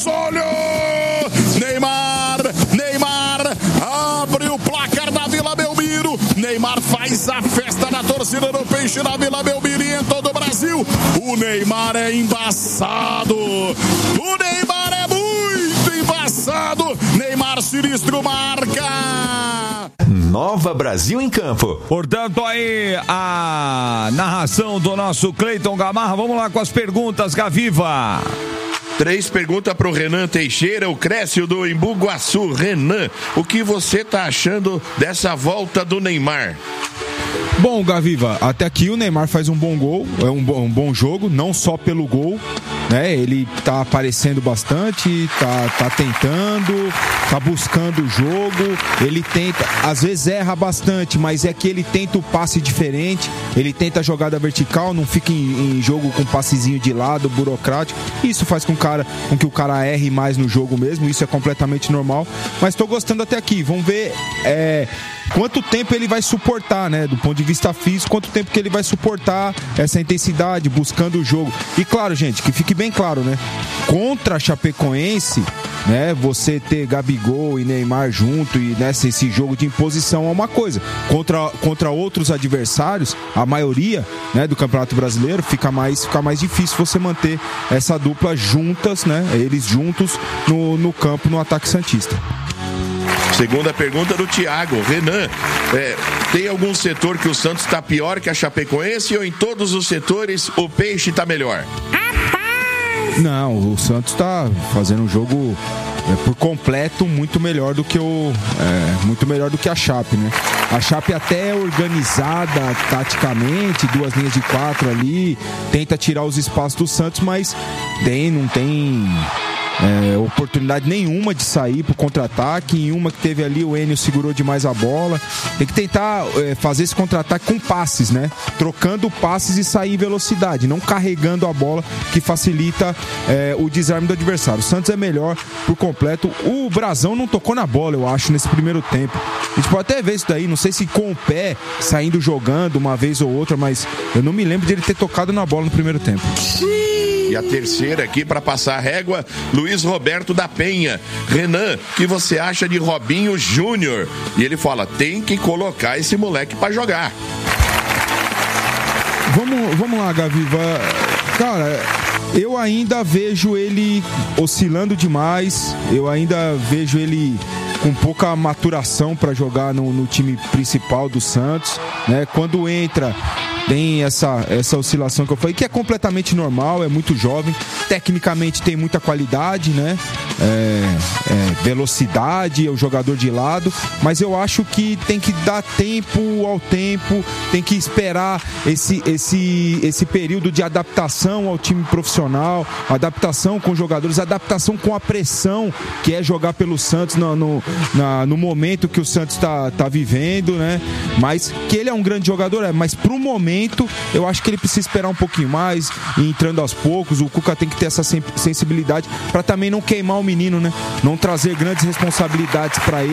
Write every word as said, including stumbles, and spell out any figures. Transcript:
olhos! Neymar, Neymar, abre o placar da Vila Belmiro. Neymar faz a festa na torcida do Peixe na Vila Belmiro e em todo o Brasil. O Neymar é embaçado. O Neymar é muito embaçado. Neymar sinistro marca. Nova Brasil em Campo. Portanto, aí a narração do nosso Cleiton Gamarra. Vamos lá com as perguntas, Gaviva. Três perguntas para o Renan Teixeira, o Crécio do Embu Guaçu. Renan, o que você tá achando dessa volta do Neymar? Bom, Gaviva, até aqui o Neymar faz um bom gol, é um bom, um bom jogo, não só pelo gol, né? Ele tá aparecendo bastante, tá, tá tentando, tá buscando o jogo, ele tenta, às vezes erra bastante, mas é que ele tenta o passe diferente, ele tenta a jogada vertical, não fica em, em jogo com passezinho de lado, burocrático. Isso faz com, cara, com que o cara erre mais no jogo mesmo, isso é completamente normal, mas tô gostando até aqui. Vamos ver é, quanto tempo ele vai suportar, né? Do ponto de vista físico, quanto tempo que ele vai suportar essa intensidade, buscando o jogo. E claro, gente, que fique bem claro, né? Contra a Chapecoense, né? Você ter Gabigol e Neymar junto e nessa, esse jogo de imposição é uma coisa. Contra, contra outros adversários, a maioria, né, do Campeonato Brasileiro, fica mais, fica mais difícil você manter essa dupla juntas, né? Eles juntos no, no campo, no ataque santista. Segunda pergunta do Thiago. Renan, é, tem algum setor que o Santos está pior que a Chapecoense ou em todos os setores o Peixe está melhor? Não, o Santos está fazendo um jogo é, por completo muito melhor do que o é, muito melhor do que a Chape, né? A Chape até é organizada taticamente, duas linhas de quatro ali, tenta tirar os espaços do Santos, mas tem, não tem É, oportunidade nenhuma de sair pro contra-ataque. Em uma que teve ali, o Enio segurou demais a bola. Tem que tentar é, fazer esse contra-ataque com passes, né? Trocando passes e sair em velocidade, não carregando a bola, que facilita é, o desarme do adversário. O Santos é melhor por completo. O Brasão não tocou na bola, eu acho, nesse primeiro tempo. A gente pode até ver isso daí, não sei se com o pé saindo jogando uma vez ou outra, mas eu não me lembro de ele ter tocado na bola no primeiro tempo. E a terceira aqui para passar a régua, Luiz Roberto da Penha. Renan, o que você acha de Robinho Júnior? E ele fala, tem que colocar esse moleque para jogar. Vamos, vamos lá, Gaviva. Cara, eu ainda vejo ele oscilando demais, eu ainda vejo ele com pouca maturação para jogar no, no time principal do Santos, né? Quando entra, tem essa, essa oscilação que eu falei, que é completamente normal, é muito jovem, tecnicamente tem muita qualidade, né? É, é, velocidade, é o jogador de lado, mas eu acho que tem que dar tempo ao tempo, tem que esperar esse, esse, esse período de adaptação ao time profissional, adaptação com os jogadores, adaptação com a pressão que é jogar pelo Santos no, no, na, no momento que o Santos está tá vivendo, né? Mas que ele é um grande jogador, é, mas pro momento eu acho que ele precisa esperar um pouquinho mais, entrando aos poucos. O Cuca tem que ter essa sensibilidade para também não queimar o menino, né? Não trazer grandes responsabilidades para ele.